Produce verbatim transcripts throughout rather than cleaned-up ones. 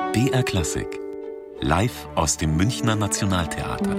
B R Klassik. Live aus dem Münchner Nationaltheater.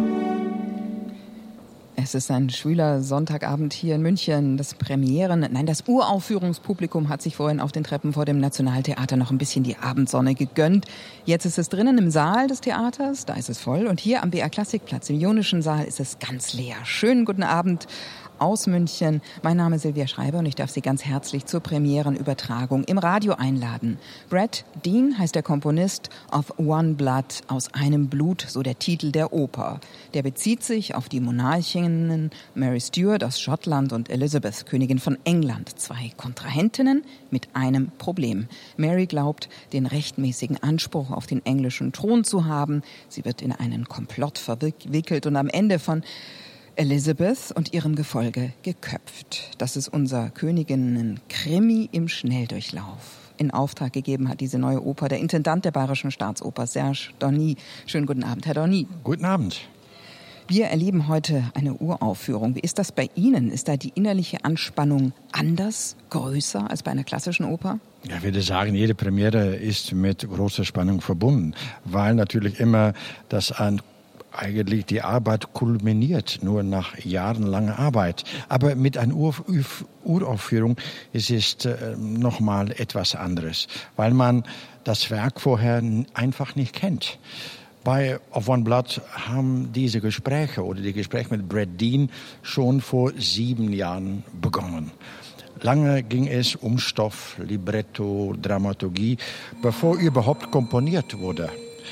Es ist ein schwüler Sonntagabend hier in München. Das Premieren, nein, das Uraufführungspublikum hat sich vorhin auf den Treppen vor dem Nationaltheater noch ein bisschen die Abendsonne gegönnt. Jetzt ist es drinnen im Saal des Theaters, da ist es voll. Und hier am B R Klassikplatz im Ionischen Saal ist es ganz leer. Schönen guten Abend aus München. Mein Name ist Silvia Schreiber und ich darf Sie ganz herzlich zur Premierenübertragung im Radio einladen. Brad Dean heißt der Komponist, Of One Blood, aus einem Blut, so der Titel der Oper. Der bezieht sich auf die Monarchinnen Mary Stuart aus Schottland und Elizabeth, Königin von England. Zwei Kontrahentinnen mit einem Problem. Mary glaubt, den rechtmäßigen Anspruch auf den englischen Thron zu haben. Sie wird in einen Komplott verwickelt und am Ende von Elizabeth und ihrem Gefolge geköpft. Das ist unser Königinnen-Krimi im Schnelldurchlauf. In Auftrag gegeben hat diese neue Oper der Intendant der Bayerischen Staatsoper, Serge Donny. Schönen guten Abend, Herr Donny. Guten Abend. Wir erleben heute eine Uraufführung. Wie ist das bei Ihnen? Ist da die innerliche Anspannung anders, größer als bei einer klassischen Oper? Ja, ich würde sagen, jede Premiere ist mit großer Spannung verbunden, weil natürlich immer das ein eigentlich die Arbeit kulminiert, nur nach jahrelanger Arbeit. Aber mit einer Ur- Uraufführung es ist es äh, nochmal etwas anderes, weil man das Werk vorher einfach nicht kennt. Bei Of One Blood haben diese Gespräche oder die Gespräche mit Brad Dean schon vor sieben Jahren begonnen. Lange ging es um Stoff, Libretto, Dramaturgie, bevor überhaupt komponiert wurde.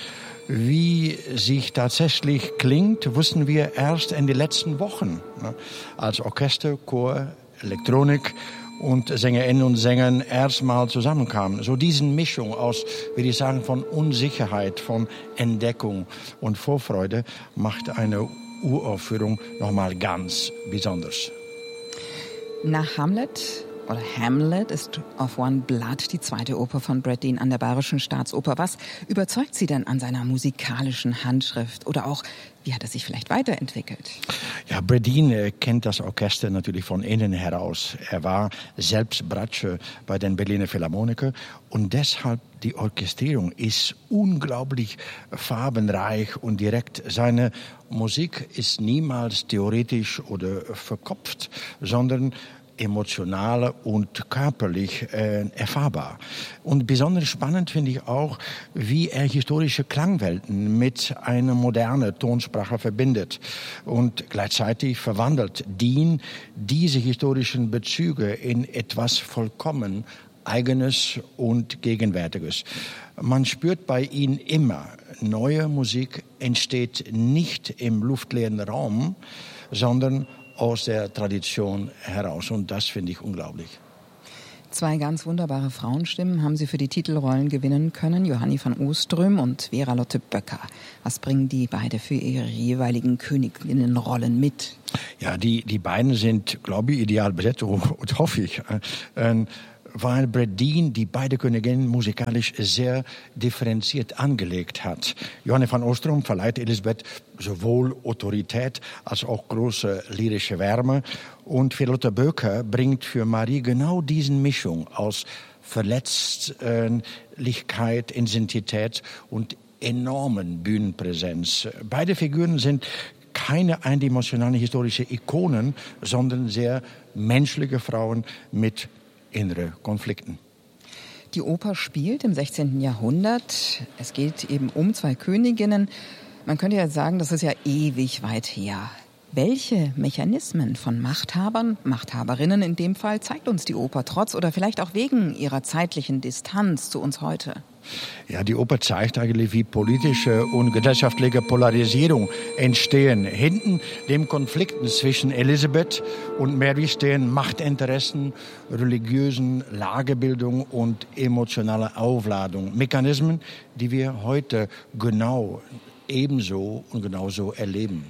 Wie sich tatsächlich klingt, wussten wir erst in den letzten Wochen, als Orchester, Chor, Elektronik und Sängerinnen und Sänger erstmal zusammenkamen. So diese Mischung aus, würde ich sagen, von Unsicherheit, von Entdeckung und Vorfreude macht eine Uraufführung nochmal ganz besonders. Nach Hamlet oder Hamlet ist Of One Blood die zweite Oper von Brad Dean an der Bayerischen Staatsoper. Was überzeugt Sie denn an seiner musikalischen Handschrift? Oder auch, wie hat er sich vielleicht weiterentwickelt? Ja, Brad Dean äh, kennt das Orchester natürlich von innen heraus. Er war selbst Bratsche bei den Berliner Philharmoniker und deshalb die Orchestrierung ist unglaublich farbenreich und direkt. Seine Musik ist niemals theoretisch oder verkopft, sondern emotional und körperlich äh, erfahrbar. Und besonders spannend finde ich auch, wie er historische Klangwelten mit einer modernen Tonsprache verbindet. Und gleichzeitig verwandelt Dean diese historischen Bezüge in etwas vollkommen Eigenes und Gegenwärtiges. Man spürt bei ihm immer, neue Musik entsteht nicht im luftleeren Raum, sondern aus der Tradition heraus. Und das finde ich unglaublich. Zwei ganz wunderbare Frauenstimmen haben Sie für die Titelrollen gewinnen können. Johanni van Oström und Vera-Lotte Böcker. Was bringen die beide für ihre jeweiligen Königinnenrollen mit? Ja, die, die beiden sind, glaube ich, ideal besetzt, und hoffe ich. Äh, weil Brad Dean die beiden Königinnen musikalisch sehr differenziert angelegt hat. Johanni van Oström verleiht Elisabeth sowohl Autorität als auch große lyrische Wärme. Und Vera-Lotte Böcker bringt für Marie genau diese Mischung aus Verletzlichkeit, Intensität und enormen Bühnenpräsenz. Beide Figuren sind keine eindimensionalen historische Ikonen, sondern sehr menschliche Frauen mit innere Konflikten. Die Oper spielt im sechzehnten Jahrhundert. Es geht eben um zwei Königinnen. Man könnte ja sagen, das ist ja ewig weit her. Welche Mechanismen von Machthabern, Machthaberinnen in dem Fall, zeigt uns die Oper trotz oder vielleicht auch wegen ihrer zeitlichen Distanz zu uns heute? Ja, die Oper zeigt eigentlich, wie politische und gesellschaftliche Polarisierung entstehen. Hinten dem Konflikten zwischen Elisabeth und Mary stehen Machtinteressen, religiösen Lagebildung und emotionale Aufladung. Mechanismen, die wir heute genau ebenso und genauso erleben.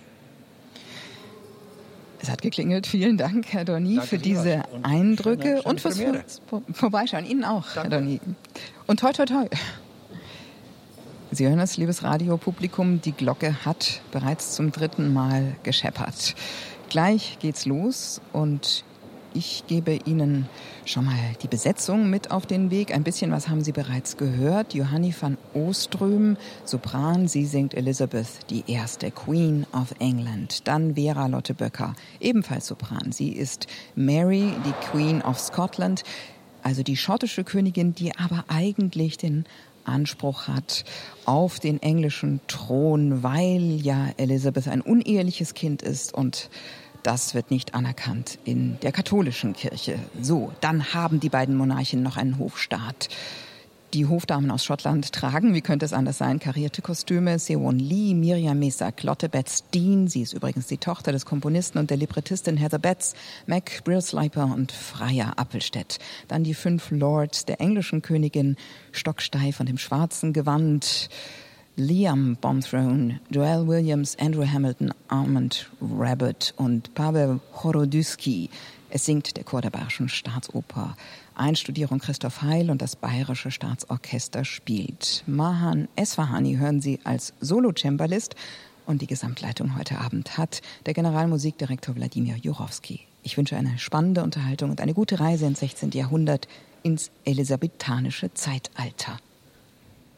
Es hat geklingelt. Vielen Dank, Herr Donny, für diese und Eindrücke schöne, schöne und fürs Vor- Vorbeischauen. Ihnen auch, Danke. Herr Donny. Und toi, toi, toi. Sie hören das, liebes Radiopublikum, die Glocke hat bereits zum dritten Mal gescheppert. Gleich geht's los und Ich gebe Ihnen schon mal die Besetzung mit auf den Weg. Ein bisschen was haben Sie bereits gehört. Johanny van Ooström, Sopran, sie singt Elizabeth, die erste Queen of England. Dann Vera Lotte Böcker, ebenfalls Sopran. Sie ist Mary, die Queen of Scotland, also die schottische Königin, die aber eigentlich den Anspruch hat auf den englischen Thron, weil ja Elizabeth ein uneheliches Kind ist und das wird nicht anerkannt in der katholischen Kirche. So, dann haben die beiden Monarchen noch einen Hofstaat. Die Hofdamen aus Schottland tragen, wie könnte es anders sein, karierte Kostüme. Sewon Lee, Miriam Mesak, Lotte Betts-Dean, sie ist übrigens die Tochter des Komponisten und der Librettistin Heather Betts, Mac Brillsliper und Freya Appelstedt. Dann die fünf Lords der englischen Königin, stocksteif und im schwarzen Gewand. Liam Bomthrone, Joel Williams, Andrew Hamilton, Armand Rabbit und Paweł Chorodysky. Es singt der Chor der Bayerischen Staatsoper. Einstudierung Christoph Heil und das Bayerische Staatsorchester spielt. Mahan Esfahani hören Sie als Solo-Cembalist und die Gesamtleitung heute Abend hat der Generalmusikdirektor Wladimir Jurowski. Ich wünsche eine spannende Unterhaltung und eine gute Reise ins sechzehnten Jahrhundert, ins elisabethanische Zeitalter.